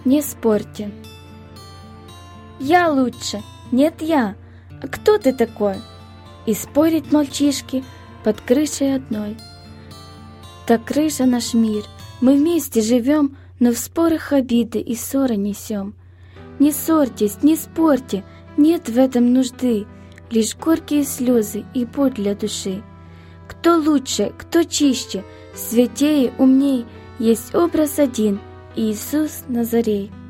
Не спорьте. Я лучше. Нет, я. А кто ты такой? И спорят мальчишки под крышей одной. Так крыша наш мир. Мы вместе живем, но в спорах обиды и ссоры несем. Не ссорьтесь, не спорьте, нет в этом нужды, лишь горькие слезы и боль для души. Кто лучше, кто чище, святее, умней, есть образ один — Иисус Назарей.